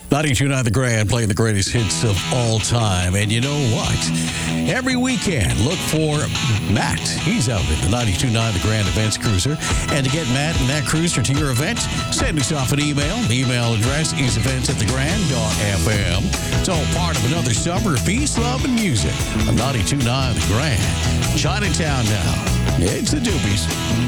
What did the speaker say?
92.9 The Grand, playing the greatest hits of all time. And you know what? Every weekend, look for Matt. He's out at the 92.9 The Grand Events Cruiser. And to get Matt and that cruiser to your event, send us off an email. The email address is events@thegrand.fm. It's all part of another summer of peace, love, and music on 92.9 The Grand. Chinatown now. It's the Doobies.